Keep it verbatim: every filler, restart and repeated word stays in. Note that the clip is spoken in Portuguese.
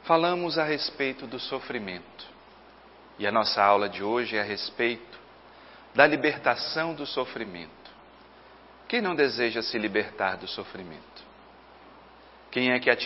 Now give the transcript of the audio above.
falamos a respeito do sofrimento. E a nossa aula de hoje é a respeito da libertação do sofrimento. Quem não deseja se libertar do sofrimento? Quem é que